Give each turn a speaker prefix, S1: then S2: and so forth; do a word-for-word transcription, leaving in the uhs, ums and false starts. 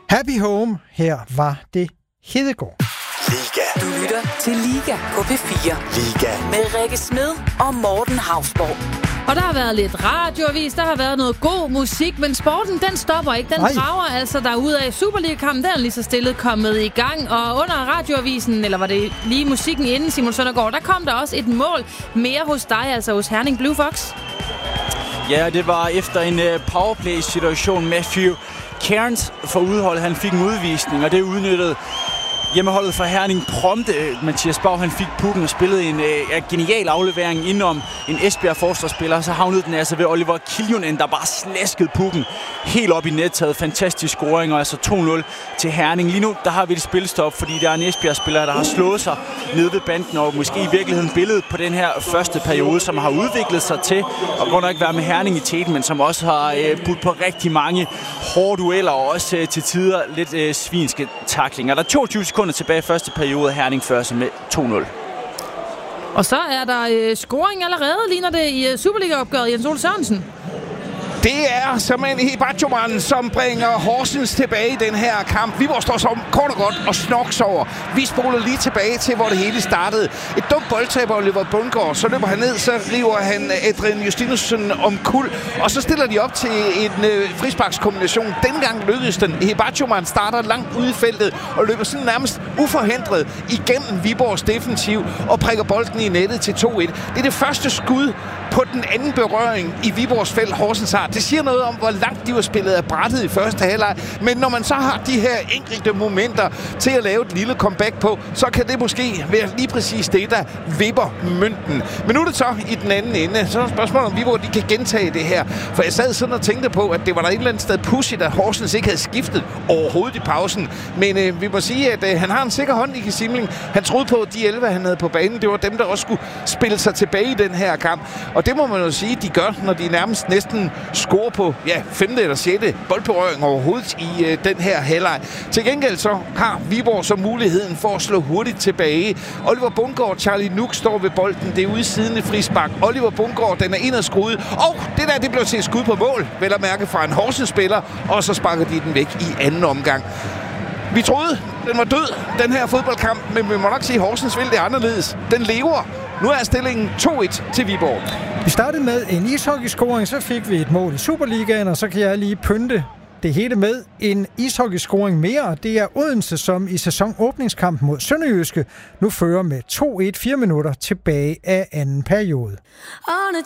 S1: Happy Home, her var det Hedegaard.
S2: Liga. Du lytter til Liga på P fire. Liga. Med Rikke Smed og Morten Hausborg.
S3: Og der har været lidt radioavis, der har været noget god musik, men sporten, den stopper ikke. Den drager altså derudad. Superliga-kampen, den er lige så stille kommet i gang. Og under radioavisen, eller var det lige musikken inden, Simon Søndergaard, der kom der også et mål mere hos dig, altså hos Herning Blue Fox.
S4: Ja, det var efter en uh, powerplay-situation. Matthew Cairns for udhold, han fik en udvisning, og det udnyttede hjemmeholdet fra Herning prompte. Mathias Bau, han fik pukken og spillede en øh, genial aflevering indenom en Esbjerg forsvarsspiller. Så havnede den altså ved Oliver Kiljunen, der bare slaskede pukken helt op i nettaget. Fantastisk scoring, og altså to nul til Herning. Lige nu, der har vi et spilstop, fordi der er en Esbjerg-spiller, der har slået sig ned ved banden, og måske i virkeligheden billedet på den her første periode, som har udviklet sig til, og godt nok være med Herning i teten, men som også har øh, budt på rigtig mange hårde dueller, og også øh, til tider lidt øh, svinske tacklinger. Der er toogtyve sekunder tilbage i første periode, Herning fører sig med to nul.
S3: Og så er der øh, scoring allerede, ligner det i øh, Superliga-opgøret, Jens Ole Sørensen.
S5: Det er Saman Hibachuman, som bringer Horsens tilbage i den her kamp. Viborg står så kort og godt og snoks over. Vi spoler lige tilbage til, hvor det hele startede. Et dumt boldtab af Oliver Bundgaard. Så løber han ned, så river han Adrian Justinussen om kul. Og så stiller de op til en øh, frisparkskombination. Dengang lykkedes den. Hibachuman starter langt ude i feltet og løber sådan nærmest uforhindret igennem Viborgs defensiv og prikker bolden i nettet til to et. Det er det første skud på den anden berøring i Viborgs felt, Horsens har. Det siger noget om, hvor langt de var spillet af brættet i første halvleg. Men når man så har de her enkelte momenter til at lave et lille comeback på, så kan det måske være lige præcis det, der vipper mønten. Men nu er det så i den anden ende. Så er der spørgsmålet om Viborg, de kan gentage det her. For jeg sad sådan og tænkte på, at det var der et eller andet sted pudsigt, at Horsens ikke havde skiftet overhovedet i pausen. Men øh, vi må sige, at øh, han har en sikker hånd i Simling. Han troede på, at de elleve, han havde på banen, det var dem, der også skulle spille sig tilbage i den her kamp. Og det må man jo sige, de gør, når de nærmest næsten scorer på ja, femte eller sjette boldberøring overhovedet i øh, den her halvleg. Til gengæld så har Viborg så muligheden for at slå hurtigt tilbage. Oliver Bundgaard og Charlie Nuuk står ved bolden. Det er ude siden i frispark. Oliver Bundgaard, den er indadskruet. Og det der, det blev til et skud på mål. Vel at mærke fra en Horsens-spiller. Og så sparker de den væk i anden omgang. Vi troede, den var død, den her fodboldkamp. Men vi må nok sige, at Horsens vil det anderledes. Den lever. Nu er stillingen to et til Viborg.
S1: Vi startede med en ishockeyscoring, så fik vi et mål i Superligaen, og så kan jeg lige pynte det hele med en ishockeyscoring mere. Det er Odense, som i sæsonåbningskampen mod Sønderjyske nu fører med to et fire minutter tilbage af anden periode.
S6: On a